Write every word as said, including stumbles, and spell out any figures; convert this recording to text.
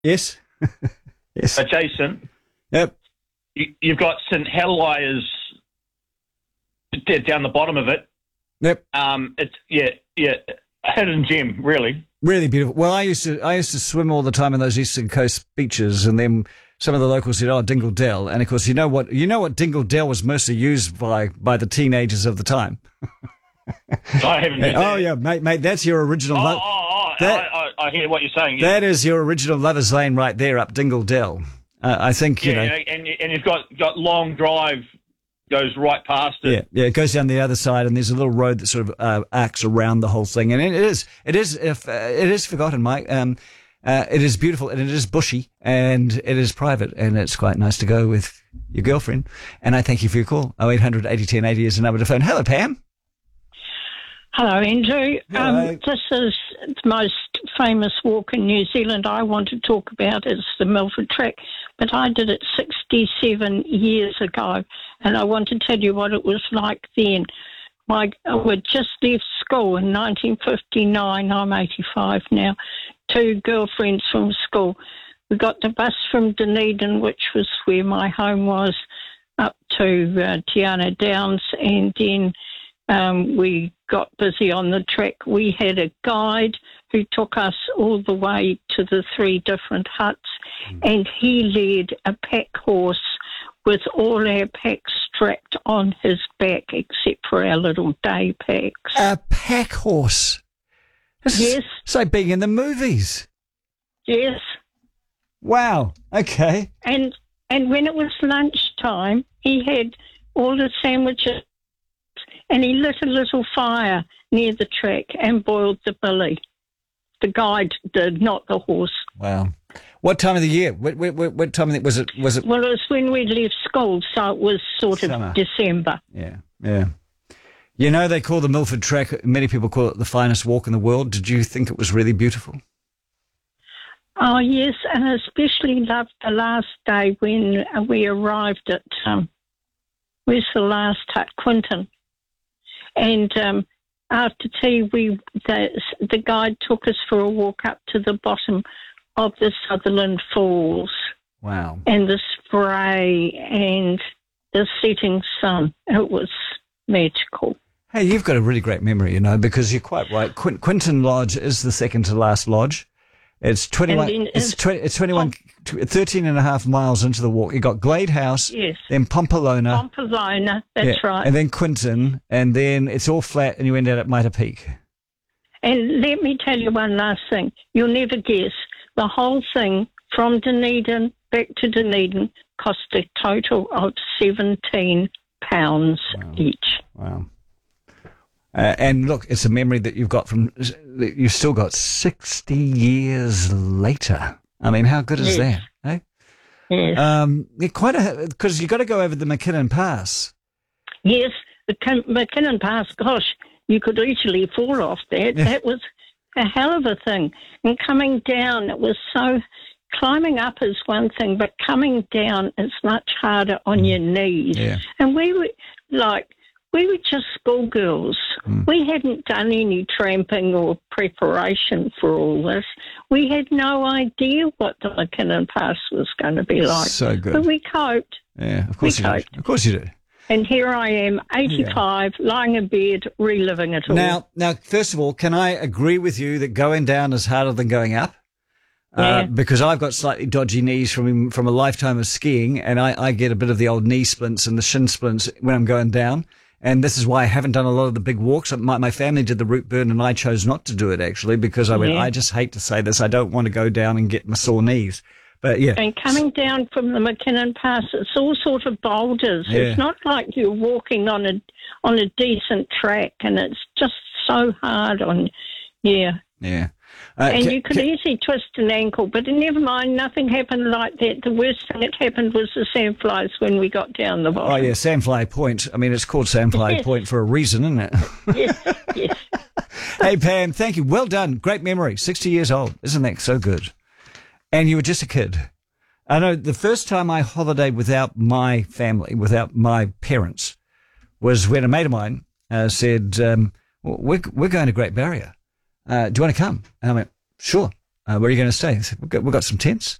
Yes. Yes. adjacent. Yep. You, you've got St Helier's down the bottom of it. Yep. Um, it's yeah, yeah, hidden gem, really. Really beautiful. Well, I used to I used to swim all the time in those eastern coast beaches, and then some of the locals said, "Oh, Dingle Dell," and of course, you know what you know what Dingle Dell was mostly used by by the teenagers of the time. I haven't. Heard oh that. yeah, mate, mate, that's your original. Oh, lo- oh, oh that, I, I, I hear what you're saying. Yeah. That is your original lovers' lane right there, up Dingle Dell. Uh, I think you yeah, know, and and you've got got Long Drive goes right past it. Yeah, yeah, it goes down the other side, and there's a little road that sort of uh, arcs around the whole thing, and it is, it is, if uh, it is forgotten, Mike. Um, uh, it is beautiful, and it is bushy, and it is private, and it's quite nice to go with your girlfriend. And I thank you for your call. Oh, eight hundred eighty ten eighty is the number to phone. Hello, Pam. Hello, Andrew. Hello. Um, this is the most famous walk in New Zealand I want to talk about is the Milford Track, but I did it sixty-seven years ago, and I want to tell you what it was like then. My, I had just left school in nineteen fifty-nine. I'm eighty-five now. Two girlfriends from school. We got the bus from Dunedin, which was where my home was, up to uh, Tiana Downs, and then Um, we got busy on the track. We had a guide who took us all the way to the three different huts, mm. and he led a pack horse with all our packs strapped on his back, except for our little day packs. A pack horse? This yes. Is, it's like being in the movies. Yes. Wow. Okay. And and when it was lunchtime, he had all the sandwiches, and he lit a little fire near the track and boiled the billy. The guide did, not the horse. Wow. What time of the year? What, what, what time of the, was it? Was it? Well, it was when we left school, so it was sort Summer. of December. Yeah, yeah. You know, they call the Milford Track, many people call it the finest walk in the world. Did you think it was really beautiful? Oh, yes, and I especially loved the last day when we arrived at, um, where's the last hut? Quinton. And um, after tea, we the, the guide took us for a walk up to the bottom of the Sutherland Falls. Wow. And the spray and the setting sun. It was magical. Hey, you've got a really great memory, you know, because you're quite right. Quin- Quinton Lodge is the second to last lodge. It's twenty-one. It's, twenty, it's twenty-one, thirteen and a half miles into the walk. You got Glade House, yes, then Pompalona, Pompalona. That's yeah, right, and then Quinton, and then it's all flat, and you end up at Mitre Peak. And let me tell you one last thing. You'll never guess. The whole thing from Dunedin back to Dunedin cost a total of seventeen pounds wow. each. Wow. Uh, and look, it's a memory that you've got from, you've still got sixty years later. I mean, how good is yes. that? Eh? Yes. Um, quite a, because you've got to go over the McKinnon Pass. Yes, the McKinnon Pass, gosh, you could easily fall off that. Yeah. That was a hell of a thing. And coming down, it was so, climbing up is one thing, but coming down is much harder on your knees. Yeah. And we were like, we were just schoolgirls. Mm. We hadn't done any tramping or preparation for all this. We had no idea what the McKinnon Pass was going to be like. So good. But we coped. Yeah, of course we you coped. did. Of course you did. And here I am, eighty-five, yeah. lying in bed, reliving it all. Now, now, first of all, can I agree with you that going down is harder than going up? Yeah. Uh, because I've got slightly dodgy knees from from a lifetime of skiing, and I, I get a bit of the old knee splints and the shin splints when I'm going down. And this is why I haven't done a lot of the big walks. My, my family did the route burn, and I chose not to do it, actually, because I went, yeah. I just hate to say this. I don't want to go down and get my sore knees. But, yeah. And coming down from the McKinnon Pass, it's all sort of boulders. Yeah. It's not like you're walking on a on a decent track, and it's just so hard on, yeah. Yeah. Uh, and ca- you could ca- easily twist an ankle, but never mind, nothing happened like that. The worst thing that happened was the sandflies when we got down the bottom. Oh, yeah, Sandfly Point. I mean, it's called Sandfly Yes. Point for a reason, isn't it? Yes, yes. Hey, Pam, thank you. Well done. Great memory. sixty years old. Isn't that so good? And you were just a kid. I know the first time I holidayed without my family, without my parents, was when a mate of mine uh, said, um, we're, we're going to Great Barrier. Uh, do you want to come? And I went, sure. Uh, where are you going to stay? We've got, we've got some tents.